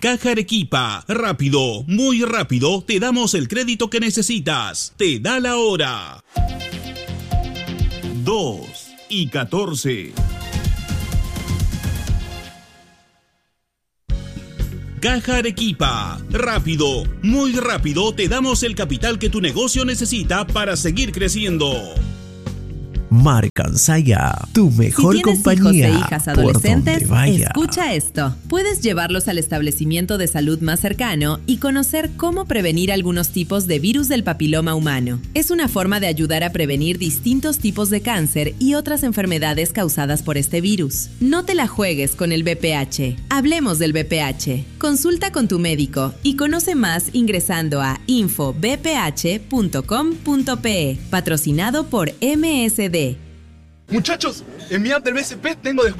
Caja Arequipa, rápido, muy rápido, te damos el crédito que necesitas. Te da la hora. 2:14. Caja Arequipa, rápido, muy rápido, te damos el capital que tu negocio necesita para seguir creciendo. Marcansaya, tu mejor compañía. Si tienes hijos e hijas adolescentes, vaya. Escucha esto. Puedes llevarlos al establecimiento de salud más cercano y conocer cómo prevenir algunos tipos de virus del papiloma humano. Es una forma de ayudar a prevenir distintos tipos de cáncer y otras enfermedades causadas por este virus. No te la juegues con el VPH. Hablemos del VPH. Consulta con tu médico y conoce más ingresando a infovph.com.pe. Patrocinado por MSD. Muchachos, en mi app del BCP tengo descuento